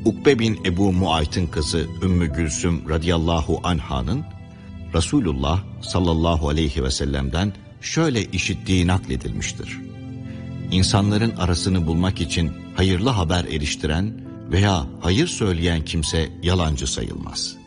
Ukbe bin Ebu Muayt'ın kızı Ümmü Gülsüm radıyallahu anh'ın Resulullah sallallahu aleyhi ve sellem'den şöyle işittiği nakledilmiştir. İnsanların arasını bulmak için hayırlı haber eriştiren veya hayır söyleyen kimse yalancı sayılmaz.